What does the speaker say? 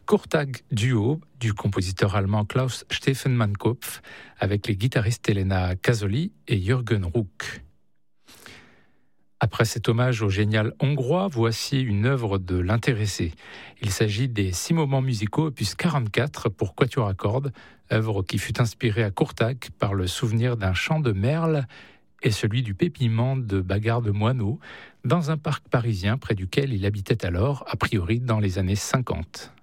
Kurtag Duo du compositeur allemand Klaus Steffen Mannekopf avec les guitaristes Elena Casoli et Jürgen Ruck. Après cet hommage au génial hongrois, voici une œuvre de l'intéressé. Il s'agit des 6 moments musicaux opus 44 pour quatuor à cordes, œuvre qui fut inspirée à Kurtag par le souvenir d'un chant de merle et celui du pépillement de bagarres de moineaux dans un parc parisien près duquel il habitait alors, a priori dans les années 50.